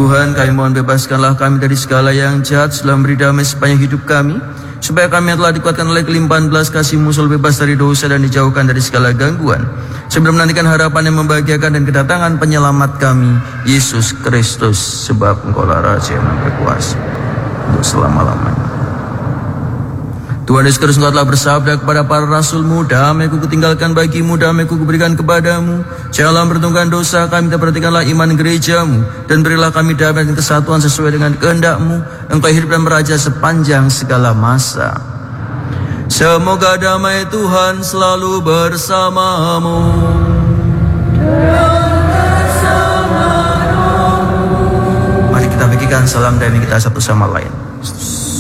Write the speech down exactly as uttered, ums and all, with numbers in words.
Tuhan, kami mohon bebaskanlah kami dari segala yang jahat, setelah beri damai sepanjang hidup kami, supaya kami yang telah dikuatkan oleh kelimpahan belas kasih-Mu selalu bebas dari dosa dan dijauhkan dari segala gangguan, sebelum menantikan harapan yang membahagiakan dan kedatangan penyelamat kami, Yesus Kristus, sebab Engkaulah Raja yang berkuasa untuk selama-lamanya. Tuhan Yesus Kristus, Engkau telah bersabda kepada para rasul-Mu, damai-Ku kutinggalkan bagimu, damai-Ku kuberikan kepadamu. Janganlah memperhitungkan dosa kami, tapi perhatikanlah iman gereja-Mu, dan berilah kami damai dan kesatuan sesuai dengan kehendak-Mu. Engkau hidup dan meraja sepanjang segala masa. Semoga damai Tuhan selalu bersamamu. Mari kita bagikan salam damai kita satu sama lain.